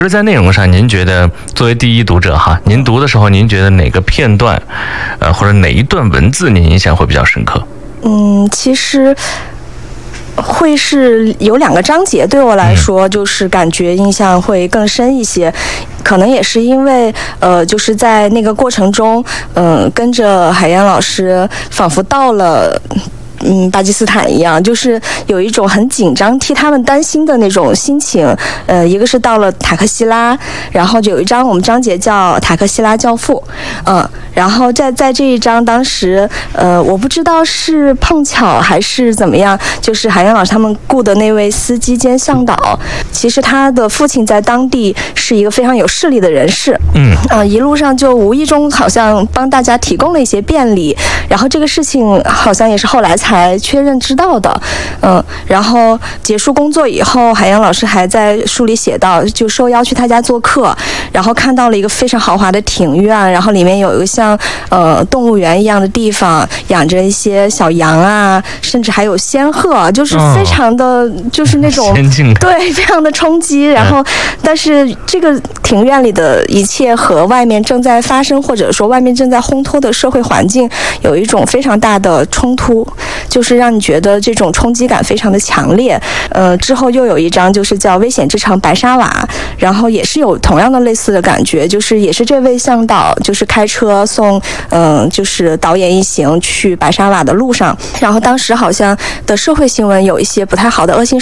就是在内容上，您觉得作为第一读者哈，您读的时候，您觉得哪个片段，或者哪一段文字您印象会比较深刻？ 其实会是有2个章节，对我来说就是感觉印象会更深一些。可能也是因为就是在那个过程中，跟着海燕老师，仿佛到了巴基斯坦一样，就是有一种很紧张、替他们担心的那种心情。一个是到了塔克希拉，然后就有一章我们章节叫塔克希拉教父，然后在这一章，当时我不知道是碰巧还是怎么样，就是海燕老师他们雇的那位司机兼向导，其实他的父亲在当地是一个非常有势力的人士，一路上就无意中好像帮大家提供了一些便利，然后这个事情好像也是后来才确认知道的，然后结束工作以后，海洋老师还在书里写到，就受邀去他家做客，然后看到了一个非常豪华的庭院，然后里面有一个像动物园一样的地方，养着一些小羊啊，甚至还有仙鹤，就是非常的，就是那种对，非常的冲击。然后，但是这个庭院里的一切和外面正在发生，或者说外面正在烘托的社会环境有一种非常大的冲突，就是让你觉得这种冲击感非常的强烈。之后又有一章就是叫《危险之城白沙瓦》，然后也是有同样的类似的感觉，就是也是这位向导就是开车送就是导演一行去白沙瓦的路上，然后当时好像的社会新闻有一些不太好的恶性